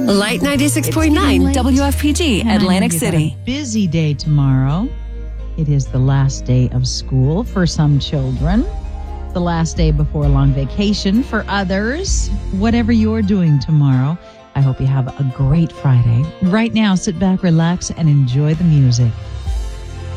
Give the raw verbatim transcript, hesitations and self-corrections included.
Light ninety-six point nine W F P G, And I know Atlantic you've got City. a busy day tomorrow. It is the last day of school for some children. The last day before a long vacation for others. Whatever you're doing tomorrow, I hope you have a great Friday. Right now, sit back, relax, and enjoy the music.